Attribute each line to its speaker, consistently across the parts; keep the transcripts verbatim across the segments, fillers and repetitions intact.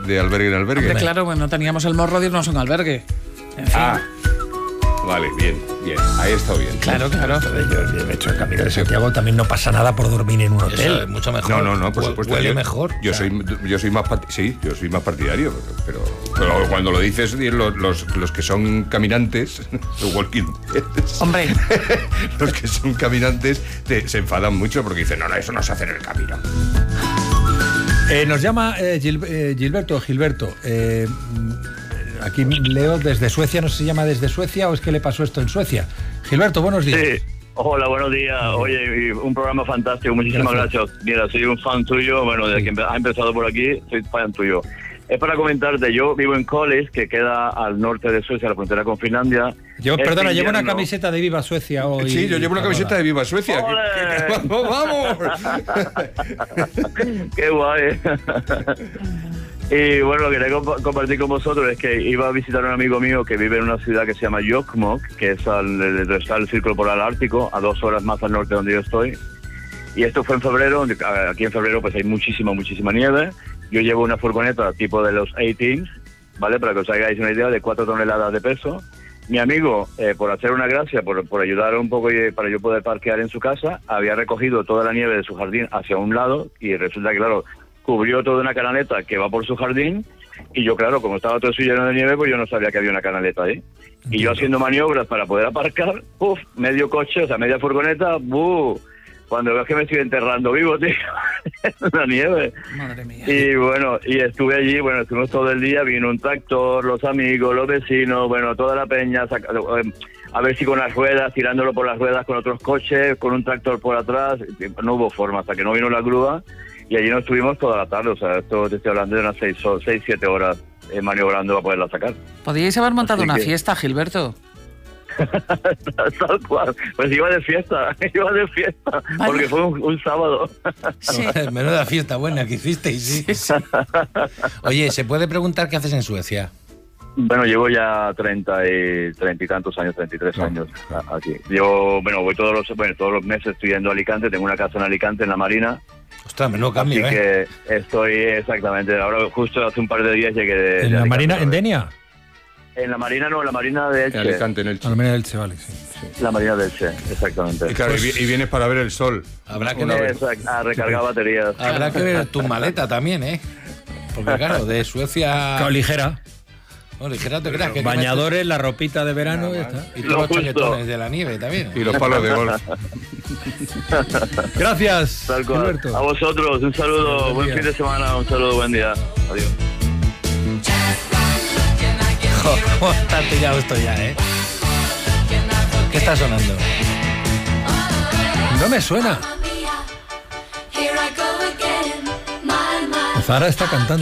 Speaker 1: de albergue en albergue.
Speaker 2: Hombre, claro, bueno, no teníamos el morro de irnos a un albergue. En fin.
Speaker 1: Ah, vale, bien, bien. Ahí está bien.
Speaker 2: Claro, claro.
Speaker 3: Yo he hecho el Camino de Santiago, también no pasa nada por dormir en un hotel.
Speaker 4: Eso es mucho mejor.
Speaker 1: No, no, no, por supuesto.
Speaker 4: Huele
Speaker 1: yo,
Speaker 4: mejor.
Speaker 1: Yo soy, yo soy más sí, yo soy más partidario, pero, pero, pero cuando lo dices los, los, los que son caminantes, los walking dead,
Speaker 2: Hombre,
Speaker 1: los que son caminantes te, se enfadan mucho porque dicen, no, no, eso no se hace en el camino.
Speaker 3: Eh, nos llama eh, Gil, eh, Gilberto, Gilberto. Eh, aquí leo desde Suecia, no sé si llama desde Suecia o es que le pasó esto en Suecia. Gilberto, buenos días.
Speaker 5: Sí, hola, buenos días. Oye, un programa fantástico, muchísimas gracias. gracias. Mira, soy un fan tuyo, bueno, desde sí. que has empezado por aquí, soy fan tuyo. Es para comentarte, yo vivo en Kolis, que queda al norte de Suecia, a la frontera con Finlandia.
Speaker 3: Yo,
Speaker 5: este
Speaker 3: perdona,
Speaker 5: invierno...
Speaker 3: llevo una camiseta de Viva Suecia hoy.
Speaker 1: Sí, yo llevo una camiseta de Viva Suecia.
Speaker 5: ¡Ole!
Speaker 1: ¿Qué, qué, vamos, vamos!
Speaker 5: ¡Qué guay! Y bueno, lo que quería comp- compartir con vosotros es que iba a visitar a un amigo mío que vive en una ciudad que se llama Jokkmokk, que es al, donde está el Círculo Polar Ártico, a dos horas más al norte de donde yo estoy. Y esto fue en febrero, aquí en febrero pues hay muchísima, muchísima nieve. Yo llevo una furgoneta tipo de los A-Teams, ¿vale? Para que os hagáis una idea, de cuatro toneladas de peso. Mi amigo, eh, por hacer una gracia, por, por ayudar un poco y, para yo poder parquear en su casa, había recogido toda la nieve de su jardín hacia un lado y resulta que, claro, cubrió toda una canaleta que va por su jardín y yo, claro, como estaba todo eso lleno de nieve, pues yo no sabía que había una canaleta ahí. Y yo haciendo maniobras para poder aparcar, ¡puf! Medio coche, o sea, media furgoneta, ¡buh! Cuando veo que me estoy enterrando vivo, tío, en la nieve.
Speaker 2: Madre mía.
Speaker 5: Y bueno, y estuve allí, bueno, estuvimos todo el día, vino un tractor, los amigos, los vecinos, bueno, toda la peña, saca, a ver si con las ruedas, tirándolo por las ruedas con otros coches, con un tractor por atrás, no hubo forma, hasta que no vino la grúa, y allí nos estuvimos toda la tarde, o sea, esto te estoy hablando de unas seis, seis siete horas eh, maniobrando para poderla sacar.
Speaker 2: Podríais haber montado
Speaker 5: Así
Speaker 2: una
Speaker 5: que...
Speaker 2: fiesta, Gilberto.
Speaker 5: Tal cual, pues iba de fiesta, iba de fiesta, vale. Porque fue un, un sábado.
Speaker 4: Sí. Menuda fiesta buena que hicisteis, sí. Sí, sí. Oye, ¿se puede preguntar qué haces en Suecia?
Speaker 5: Bueno, llevo ya treinta y, treinta y tantos años, treinta y tres años aquí. Yo, bueno, voy todos los, bueno, todos los meses estoy yendo a Alicante, tengo una casa en Alicante, en la Marina.
Speaker 4: Ostras, menudo cambio,
Speaker 5: así
Speaker 4: ¿eh?
Speaker 5: que estoy, exactamente, ahora justo hace un par de días llegué de...
Speaker 3: ¿En
Speaker 5: de
Speaker 3: la
Speaker 5: Alicante,
Speaker 3: Marina, en Denia?
Speaker 5: En la Marina no, en la Marina de Elche.
Speaker 1: En Alicante, en Elche.
Speaker 3: En la Marina de Elche, vale, sí. sí.
Speaker 5: La Marina de Elche, exactamente.
Speaker 1: Y claro, pues, y vienes para ver el sol.
Speaker 4: Habrá que
Speaker 5: ver... A recargar baterías.
Speaker 4: Habrá que ver tu maleta también, ¿eh? Porque claro, de Suecia...
Speaker 3: Claro, ligera.
Speaker 4: No, ligera te creas que...
Speaker 3: Bañadores, la ropita de verano y está.
Speaker 4: Y todos los chaquetones de la nieve también.
Speaker 1: Y los palos de golf.
Speaker 3: Gracias,
Speaker 5: Tal cual.
Speaker 3: Gilberto.
Speaker 5: A vosotros, un saludo, buen fin de semana, un saludo, buen día. Adiós.
Speaker 4: ¿Cómo está pillado esto ya, eh? ¿Qué está sonando?
Speaker 3: No me suena. Zara está cantando.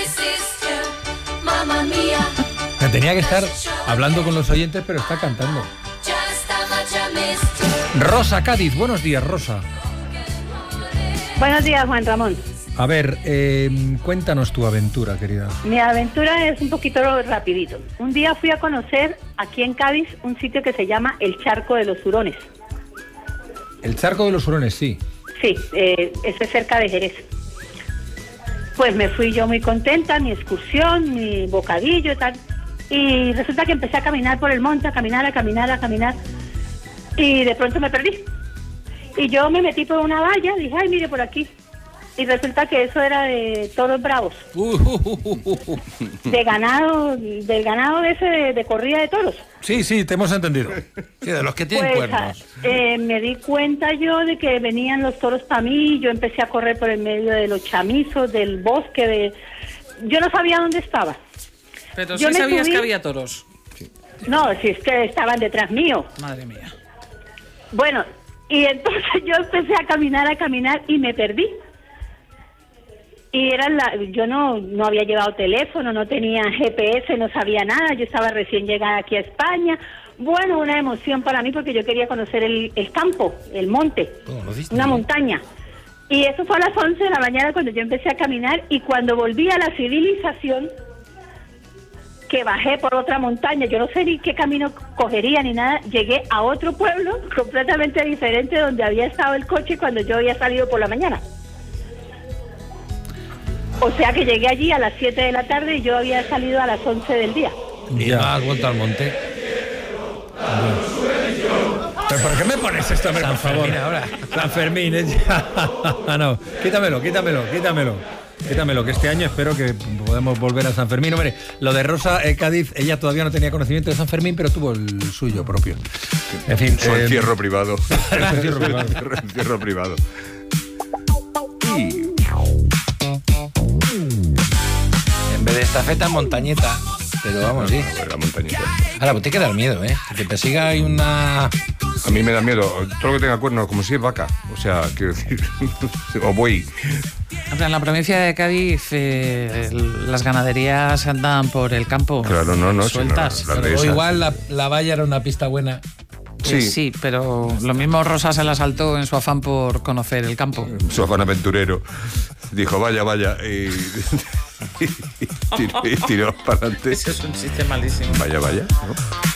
Speaker 3: Me tenía que estar hablando con los oyentes, pero está cantando. Rosa Cádiz, buenos días, Rosa.
Speaker 6: Buenos días, Juan Ramón.
Speaker 3: A ver, eh, cuéntanos tu aventura, querida.
Speaker 6: Mi aventura es un poquito rapidito. Un día fui a conocer aquí en Cádiz un sitio que se llama el Charco de los Hurones.
Speaker 3: El Charco de los Hurones, sí.
Speaker 6: Sí, eh, eso es cerca de Jerez. Pues me fui yo muy contenta, mi excursión, mi bocadillo y tal. Y resulta que empecé a caminar por el monte, a caminar, a caminar, a caminar. Y de pronto me perdí. Y yo me metí por una valla, dije, ay, mire, por aquí. Y resulta que eso era de toros bravos. De ganado, del ganado ese de, de corrida de toros.
Speaker 3: Sí, sí, te hemos entendido.
Speaker 4: Sí, de los que tienen
Speaker 6: pues,
Speaker 4: cuernos.
Speaker 6: Eh, me di cuenta yo de que venían los toros para mí, yo empecé a correr por el medio de los chamizos, del bosque, de... Yo no sabía dónde estaba.
Speaker 2: Pero
Speaker 6: yo
Speaker 2: sí sabías
Speaker 6: subí...
Speaker 2: que había toros.
Speaker 6: No, si es que estaban detrás mío.
Speaker 2: Madre mía.
Speaker 6: Bueno, y entonces yo empecé a caminar, a caminar y me perdí. Y era la, yo no, no había llevado teléfono, no tenía G P S, no sabía nada, yo estaba recién llegada aquí a España. Bueno, una emoción para mí porque yo quería conocer el, el campo, el monte, una montaña. Y eso fue a las once de la mañana cuando yo empecé a caminar y cuando volví a la civilización, que bajé por otra montaña, yo no sé ni qué camino cogería ni nada, llegué a otro pueblo completamente diferente donde había estado el coche cuando yo había salido por la mañana. O sea que llegué allí a las siete de la tarde y yo había salido a las once del día.
Speaker 4: Y
Speaker 3: Ya.
Speaker 4: no has vuelto al monte.
Speaker 3: ¿Pero por qué me pones esto, hombre,
Speaker 4: San
Speaker 3: por favor?
Speaker 4: Fermín ahora.
Speaker 3: San Fermín, es ya. No, quítamelo, quítamelo, quítamelo. Quítamelo, que este año espero que podamos volver a San Fermín. Hombre, lo de Rosa eh, Cádiz, ella todavía no tenía conocimiento de San Fermín, pero tuvo el suyo propio. En fin.
Speaker 1: Su
Speaker 3: eh,
Speaker 1: encierro privado.
Speaker 3: encierro privado.
Speaker 1: Encierro privado. Y
Speaker 4: En vez de estafeta, montañeta. Pero vamos, sí.
Speaker 1: a ver, la montañita.
Speaker 4: Ahora, pues te queda el miedo, ¿eh? Que te persiga hay una...
Speaker 1: A mí me da miedo todo lo que tenga cuernos, como si es vaca. O sea, quiero decir, o buey.
Speaker 2: En la provincia de Cádiz eh, las ganaderías andan por el campo
Speaker 1: Claro, no, no,
Speaker 2: sueltas.
Speaker 1: si no, la-
Speaker 4: Pero
Speaker 1: esa.
Speaker 4: igual la, la valla era una pista buena.
Speaker 2: Eh,
Speaker 1: Sí.
Speaker 2: sí, pero lo mismo Rosa se la saltó en su afán por conocer el campo.
Speaker 1: Su afán aventurero. Dijo, vaya, vaya. Y, y tiró, y tiró para adelante.
Speaker 2: es un chiste malísimo.
Speaker 1: Vaya, vaya. ¿no?